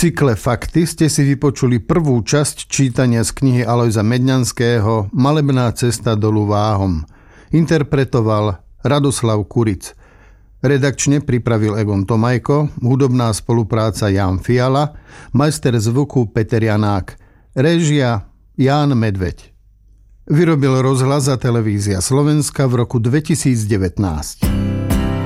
cykle Fakty ste si vypočuli prvú časť čítania z knihy Alojza Medňanského Malebná cesta dolu Váhom. Interpretoval Radoslav Kuric. Redakčne pripravil Egon Tomajko, hudobná spolupráca Jan Fiala, majster zvuku Peter Janák, réžia Ján Medveď. Vyrobil Rozhlas a Televízia Slovenska v roku 2019.